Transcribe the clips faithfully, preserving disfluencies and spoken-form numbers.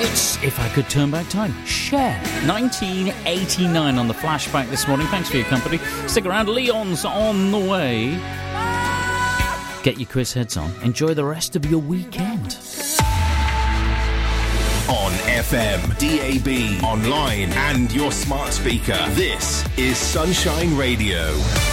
It's If I Could Turn Back Time. Cher, nineteen eighty-nine on the flashback this morning. Thanks for your company. Stick around. Leon's on the way. Get your quiz heads on. Enjoy the rest of your weekend. On F M, D A B, online and your smart speaker. This is Sunshine Radio.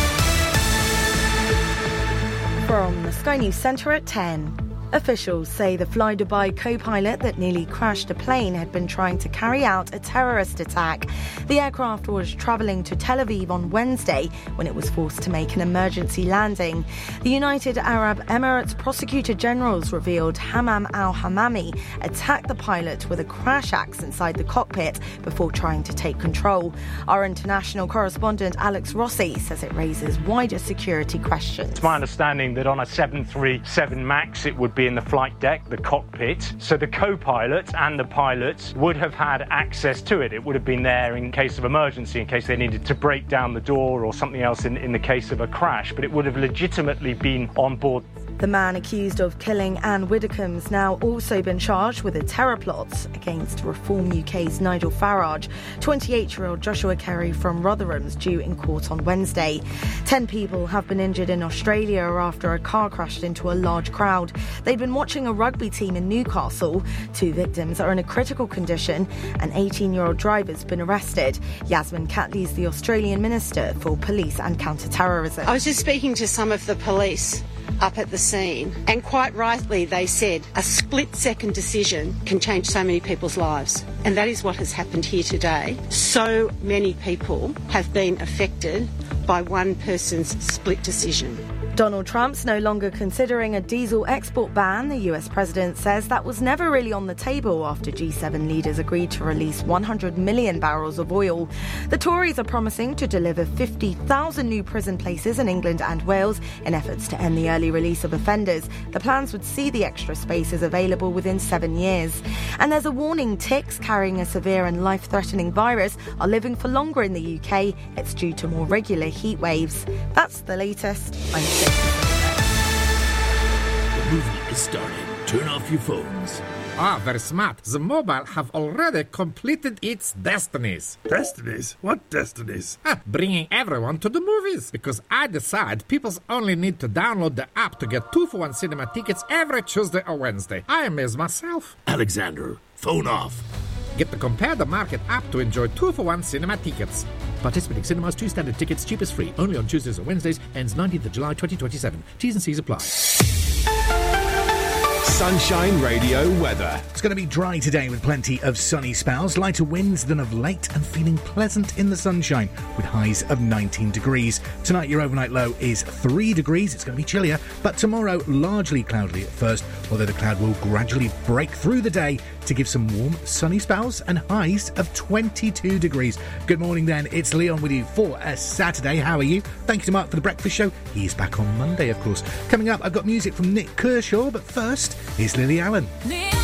From the Sky News Centre at ten. Officials say the Fly Dubai co-pilot that nearly crashed a plane had been trying to carry out a terrorist attack. The aircraft was travelling to Tel Aviv on Wednesday when it was forced to make an emergency landing. The United Arab Emirates Prosecutor Generals revealed Hammam al-Hamami attacked the pilot with a crash axe inside the cockpit before trying to take control. Our international correspondent Alex Rossi says it raises wider security questions. It's my understanding that on a seven thirty-seven MAX it would be in the flight deck, the cockpit, so the co-pilot and the pilots would have had access to it. It would have been there in case of emergency, in case they needed to break down the door or something else in, in the case of a crash, but it would have legitimately been on board. The man accused of killing Anne Widdecombe's now also been charged with a terror plot against Reform U K's Nigel Farage. twenty-eight-year-old Joshua Kerry from Rotherham's due in court on Wednesday. Ten people have been injured in Australia after a car crashed into a large crowd. They'd been watching a rugby team in Newcastle. Two victims are in a critical condition. An eighteen-year-old driver's been arrested. Yasmin Catley is the Australian Minister for Police and Counter-Terrorism. I was just speaking to some of the police up at the scene, and quite rightly they said a split-second decision can change so many people's lives, and that is what has happened here today. So many people have been affected by one person's split decision. Donald Trump's no longer considering a diesel export ban. The U S president says that was never really on the table after G seven leaders agreed to release one hundred million barrels of oil. The Tories are promising to deliver fifty thousand new prison places in England and Wales in efforts to end the early release of offenders. The plans would see the extra spaces available within seven years. And there's a warning ticks carrying a severe and life-threatening virus are living for longer in the U K. It's due to more regular heat waves. That's the latest. I'm Stacey. The movie is starting. Turn off your phones. Ah, very smart. The mobile have already completed its destinies. Destinies? What destinies? Ah, bringing everyone to the movies. Because I decide people only need to download the app to get two for one cinema tickets every Tuesday or Wednesday. I amaze myself. Alexander, phone off. Get the Compare the Market app to enjoy two for one cinema tickets. Participating cinemas, two standard tickets, cheapest free. Only on Tuesdays or Wednesdays. Ends nineteenth of July twenty twenty-seven. T's and C's apply. Sunshine Radio weather. It's going to be dry today with plenty of sunny spells, lighter winds than of late, and feeling pleasant in the sunshine with highs of nineteen degrees. Tonight your overnight low is three degrees. It's going to be chillier, but tomorrow largely cloudy at first, although the cloud will gradually break through the day to give some warm sunny spells and highs of twenty-two degrees. Good morning then, it's Leon with you for a Saturday. How are you? Thank you to Mark for the breakfast show. He's back on Monday, of course. Coming up, I've got music from Nick Kershaw, but first, here's Lily Allen.